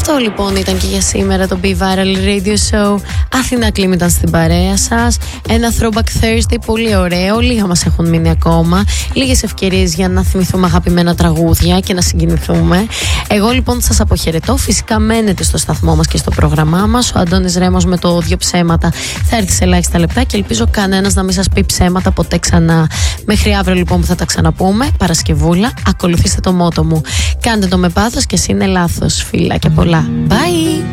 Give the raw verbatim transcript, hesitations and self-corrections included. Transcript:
Αυτό λοιπόν ήταν και για σήμερα το Be Viral Radio Show. Αθηνά Κλίμ ήταν στην παρέα σας. Ένα Throwback Thursday πολύ ωραίο. Λίγα μας έχουν μείνει ακόμα. Λίγες ευκαιρίες για να θυμηθούμε αγαπημένα τραγούδια και να συγκινηθούμε. Εγώ λοιπόν σας αποχαιρετώ. Φυσικά μένετε στο σταθμό μας και στο πρόγραμμά μας. Ο Αντώνης Ρέμος με το δύο ψέματα θα έρθει σε ελάχιστα λεπτά και ελπίζω κανένας να μην σας πει ψέματα ποτέ ξανά. Μέχρι αύριο λοιπόν που θα τα ξαναπούμε, Παρασκευούλα, ακολουθήστε το μότο μου. Κάντε το με πάθος και εσύ είναι λάθος. Φιλά και πολλά. Bye!